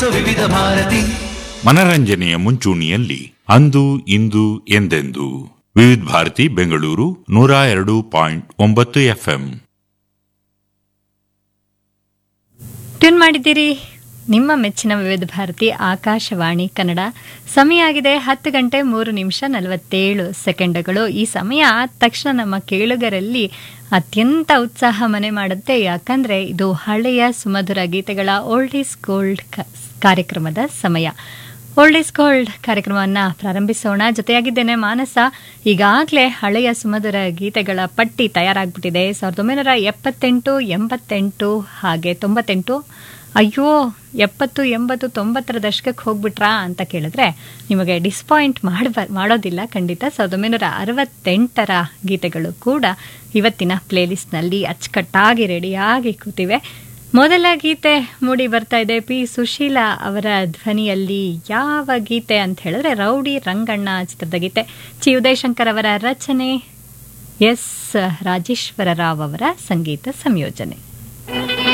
ವಿವಿಧ ಭಾರತಿ ಮನರಂಜನೆಯ ಮುಂಚೂಣಿಯಲ್ಲಿ ಅಂದು ಇಂದು ಎಂದೆಂದು ವಿವಿಧ ಭಾರತಿ ಬೆಂಗಳೂರು 102.9 FM. ಟ್ಯೂನ್ ಮಾಡಿದ್ದೀರಿ ನಿಮ್ಮ ಮೆಚ್ಚಿನ ವಿವಿಧ ಭಾರತಿ ಆಕಾಶವಾಣಿ ಕನ್ನಡ. ಸಮಯ ಆಗಿದೆ 10:03:47. ಈ ಸಮಯ ಆದ ತಕ್ಷಣ ನಮ್ಮ ಕೇಳುಗರಲ್ಲಿ ಅತ್ಯಂತ ಉತ್ಸಾಹ ಮನೆ ಮಾಡುತ್ತೆ. ಯಾಕಂದ್ರೆ ಇದು ಹಳೆಯ ಸುಮಧುರ ಗೀತೆಗಳ ಓಲ್ಡ್ ಈಸ್ ಗೋಲ್ಡ್ ಕಾರ್ಯಕ್ರಮದ ಸಮಯ. ಓಲ್ಡ್ ಈಸ್ ಗೋಲ್ಡ್ ಕಾರ್ಯಕ್ರಮವನ್ನು ಪ್ರಾರಂಭಿಸೋಣ. ಜೊತೆಯಾಗಿದ್ದೇನೆ ಮಾನಸ. ಈಗಾಗಲೇ ಹಳೆಯ ಸುಮಧುರ ಗೀತೆಗಳ ಪಟ್ಟಿ ತಯಾರಾಗ್ಬಿಟ್ಟಿದೆ. 1978, 88 ಹಾಗೆ 98. ಅಯ್ಯೋ 70, 80, 90ರ ದಶಕಕ್ಕೆ ಹೋಗ್ಬಿಟ್ರಾ ಅಂತ ಕೇಳಿದ್ರೆ ನಿಮಗೆ ಡಿಸ್ಪಾಯಿಂಟ್ ಮಾಡೋದಿಲ್ಲ ಖಂಡಿತ. 1968ರ ಗೀತೆಗಳು ಕೂಡ ಇವತ್ತಿನ ಪ್ಲೇಲಿಸ್ಟ್ನಲ್ಲಿ ಅಚ್ಚುಕಟ್ಟಾಗಿ ರೆಡಿಯಾಗಿ ಕೂತಿವೆ. ಮೊದಲ ಗೀತೆ ಮೂಡಿ ಬರ್ತಾ ಇದೆ ಪಿ ಸುಶೀಲಾ ಅವರ ಧ್ವನಿಯಲ್ಲಿ. ಯಾವ ಗೀತೆ ಅಂತ ಹೇಳಿದ್ರೆ ರೌಡಿ ರಂಗಣ್ಣ ಚಿತ್ರದ ಗೀತೆ. ಚಿ ಉದಯಶಂಕರ್ ಅವರ ರಚನೆ, ಎಸ್ ರಾಜೇಶ್ವರ ರಾವ್ ಅವರ ಸಂಗೀತ ಸಂಯೋಜನೆ.